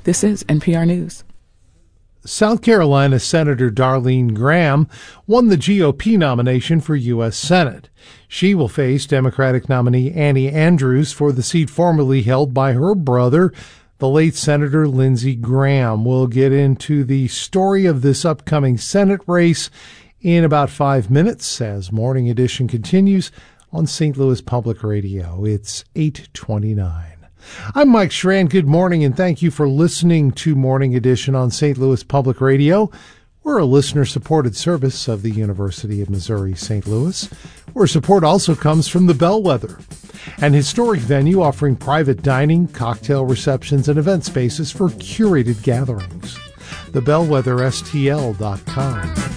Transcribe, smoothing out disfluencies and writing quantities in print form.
This is NPR News. South Carolina Senator Darlene Graham won the GOP nomination for U.S. Senate. She will face Democratic nominee Annie Andrews for the seat formerly held by her brother, the late Senator Lindsey Graham. We'll get into the story of this upcoming Senate race in about 5 minutes as Morning Edition continues on St. Louis Public Radio. It's 8:29. I'm Mike Schran. Good morning, and thank you for listening to Morning Edition on St. Louis Public Radio. We're a listener-supported service of the University of Missouri-St. Louis, where support also comes from the Bellwether, an historic venue offering private dining, cocktail receptions, and event spaces for curated gatherings. TheBellwetherSTL.com.